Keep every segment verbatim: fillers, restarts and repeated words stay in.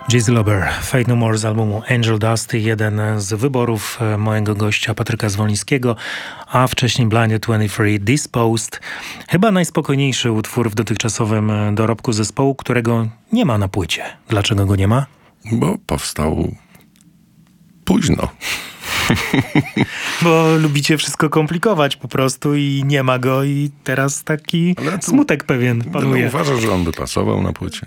Jazz Lover, Fate No More z albumu Angel Dust, jeden z wyborów mojego gościa Patryka Zwolińskiego, a wcześniej Blinded dwadzieścia trzy, Disposed. Chyba najspokojniejszy utwór w dotychczasowym dorobku zespołu, którego nie ma na płycie. Dlaczego go nie ma? Bo powstał późno. Bo lubicie wszystko komplikować po prostu i nie ma go i teraz taki tu, smutek pewien panuje. No, uważasz, że on by pasował na płycie?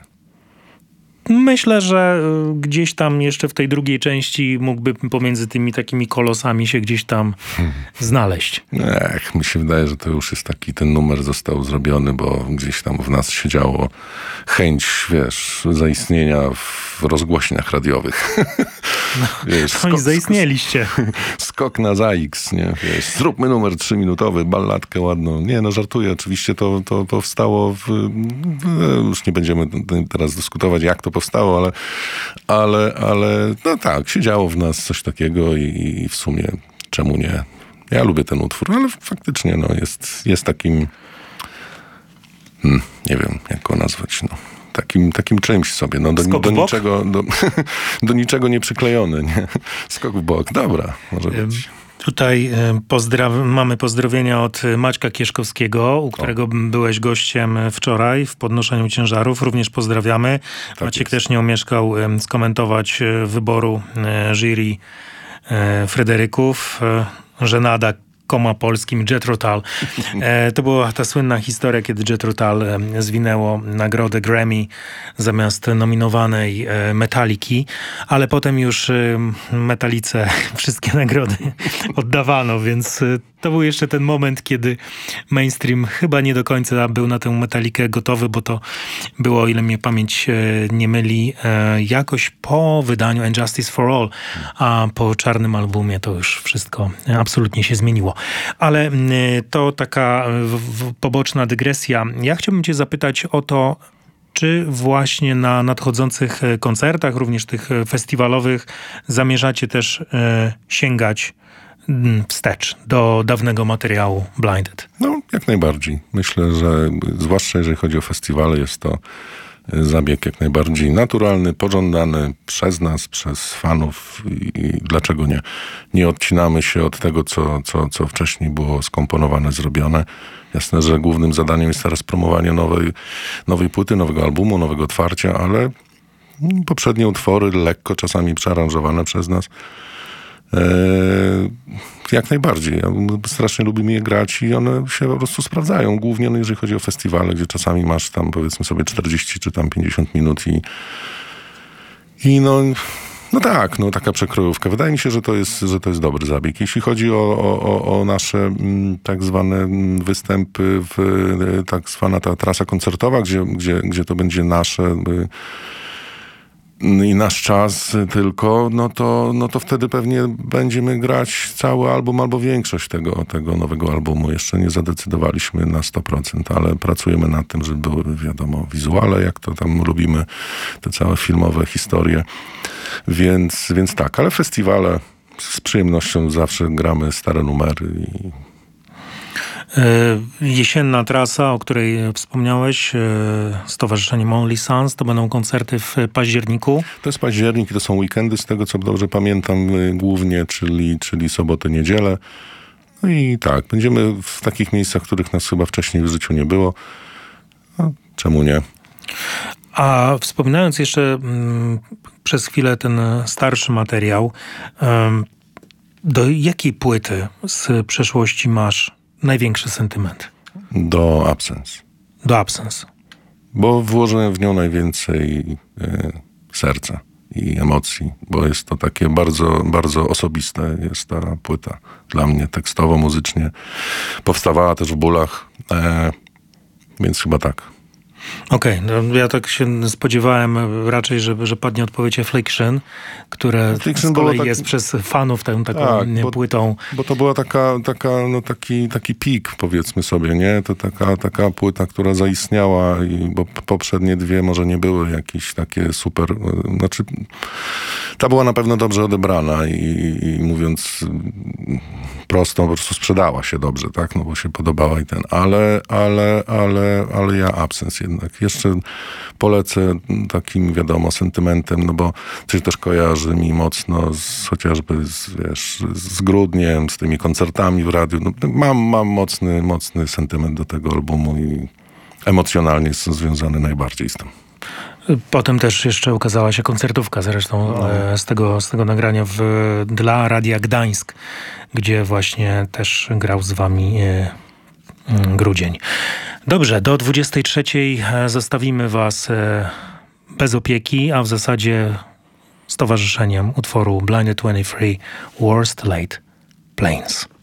Myślę, że gdzieś tam jeszcze w tej drugiej części mógłby pomiędzy tymi takimi kolosami się gdzieś tam hmm. znaleźć. Ech, mi się wydaje, że to już jest taki, ten numer został zrobiony, bo gdzieś tam w nas siedziało chęć, wiesz, zaistnienia w rozgłośniach radiowych. No, wiesz, skok, zaistnieliście. Skok na za X, nie? Wiesz, zróbmy numer trzyminutowy, balladkę ładną. Nie, no żartuję, oczywiście to, to powstało w, w, już nie będziemy teraz dyskutować, jak to powstało, ale, ale, ale no tak, siedziało w nas coś takiego i, i w sumie czemu nie? Ja lubię ten utwór, ale faktycznie no, jest, jest takim hmm, nie wiem, jak go nazwać, no. Takim, takim czymś sobie, no do, do niczego do, do niczego nie przyklejony, nie? Skok w bok, dobra, może być. Tutaj pozdraw- mamy pozdrowienia od Maćka Kieszkowskiego, u którego o. byłeś gościem wczoraj w podnoszeniu ciężarów. Również pozdrawiamy. Tak Maciek jest. Też nie omieszkał skomentować wyboru jury Fryderyków. Żenada koma polskim Jethro Tull. E, to była ta słynna historia, kiedy Jethro Tull e, zwinęło nagrodę Grammy zamiast nominowanej e, Metaliki, ale potem już e, Metalice wszystkie nagrody oddawano, więc e, to był jeszcze ten moment, kiedy mainstream chyba nie do końca był na tę Metalikę gotowy, bo to było, o ile mnie pamięć e, nie myli, e, jakoś po wydaniu And Justice for All, a po czarnym albumie to już wszystko absolutnie się zmieniło. Ale to taka w, w, poboczna dygresja. Ja chciałbym cię zapytać o to, czy właśnie na nadchodzących koncertach, również tych festiwalowych, zamierzacie też e, sięgać wstecz do dawnego materiału Blinded? No, jak najbardziej. Myślę, że zwłaszcza jeżeli chodzi o festiwale, jest to zabieg jak najbardziej naturalny, pożądany przez nas, przez fanów i, i dlaczego nie? Nie odcinamy się od tego, co, co, co wcześniej było skomponowane, zrobione. Jasne, że głównym zadaniem jest teraz promowanie nowej, nowej płyty, nowego albumu, nowego otwarcia, ale poprzednie utwory lekko czasami przearanżowane przez nas. Eee, jak najbardziej. Ja strasznie lubimy je grać i one się po prostu sprawdzają. Głównie no, jeżeli chodzi o festiwale, gdzie czasami masz tam powiedzmy sobie czterdzieści czy tam pięćdziesiąt minut i, i no, no tak, no taka przekrojówka. Wydaje mi się, że to jest, że to jest dobry zabieg. Jeśli chodzi o, o, o nasze m, tak zwane występy, w, tak zwana ta trasa koncertowa, gdzie, gdzie, gdzie to będzie nasze by, i nasz czas tylko, no to, no to wtedy pewnie będziemy grać cały album albo większość tego, tego nowego albumu. Jeszcze nie zadecydowaliśmy na sto procent, ale pracujemy nad tym, żeby były, wiadomo, wizuale, jak to tam lubimy, te całe filmowe historie. Więc, więc tak, ale festiwale z przyjemnością zawsze gramy stare numery i jesienna trasa, o której wspomniałeś, z towarzyszeniem Only Sons, to będą koncerty w październiku. To jest październik i to są weekendy, z tego co dobrze pamiętam, głównie, czyli, czyli soboty, niedzielę. No i tak, będziemy w takich miejscach, których nas chyba wcześniej w życiu nie było. No, czemu nie? A wspominając jeszcze mm, przez chwilę ten starszy materiał, um, do jakiej płyty z przeszłości masz największy sentyment? Do Absence. Do Absence. Bo włożyłem w nią najwięcej y, serca i emocji, bo jest to takie bardzo, bardzo osobiste jest ta płyta. Dla mnie tekstowo, muzycznie. Powstawała też w bólach, e, więc chyba tak. Okej, okay, no ja tak się spodziewałem raczej, że, że padnie odpowiedź Affliction, które Affliction z kolei tak, jest przez fanów tą taką tak, bo, płytą. Bo to była taka, taka no taki, taki pik, powiedzmy sobie, nie? To taka, taka płyta, która zaistniała, i, bo poprzednie dwie może nie były jakieś takie super, znaczy Ta była na pewno dobrze odebrana i, i mówiąc prosto, po prostu sprzedała się dobrze, tak? No bo się podobała i ten, ale, ale, ale, ale ja Absence jednak. Jeszcze polecę takim, wiadomo, sentymentem, no bo coś też kojarzy mi mocno z, chociażby z, wiesz, z Grudniem, z tymi koncertami w radiu. No, mam, mam mocny, mocny sentyment do tego albumu i emocjonalnie jest związany najbardziej z tym. Potem też jeszcze ukazała się koncertówka zresztą no. e, z, tego, z tego nagrania w, dla Radia Gdańsk, gdzie właśnie też grał z wami e, Grudzień. Dobrze, do dwudziestej trzeciej zostawimy was e, bez opieki, a w zasadzie z towarzyszeniem utworu Blinded dwadzieścia trzy Worst Laid Planes.